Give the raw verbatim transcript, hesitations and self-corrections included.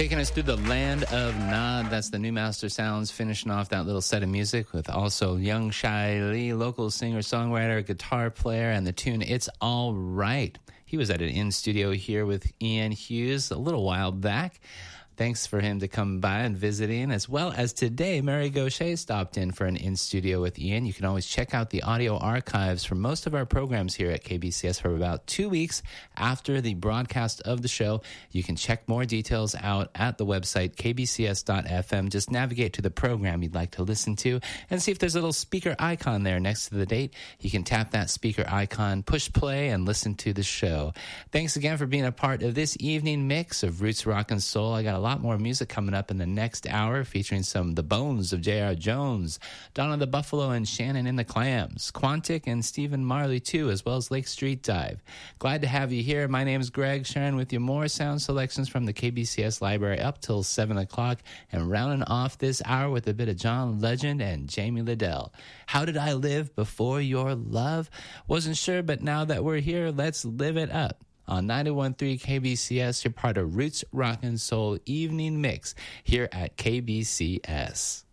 Taking us through the land of Nod. That's the New Master Sounds, finishing off that little set of music with also Young Shai Lee, local singer-songwriter, guitar player, and the tune It's All Right. He was at an in-studio here with Ian Hughes a little while back. Thanks for him to come by and visiting, as well as today, Mary Gaucher stopped in for an in-studio with Ian. You can always check out the audio archives for most of our programs here at K B C S for about two weeks after the broadcast of the show. You can check more details out at the website, k b c s dot f m. Just navigate to the program you'd like to listen to and see if there's a little speaker icon there next to the date. You can tap that speaker icon, push play, and listen to the show. Thanks again for being a part of this evening mix of Roots, Rock, and Soul. I got a lot more music coming up in the next hour, featuring some The Bones of J R. Jones, Donna the Buffalo and Shannon and the Clams, Quantic and Stephen Marley too, as well as Lake Street Dive. Glad to have you here. My name's Greg, sharing with you more sound selections from the K B C S library up till seven o'clock, and rounding off this hour with a bit of John Legend and Jamie Liddell. How Did I Live Before Your Love? Wasn't sure, but now that we're here, let's live it up. On ninety-one point three K B C S, you're part of Roots, Rock, and Soul Evening Mix here at K B C S.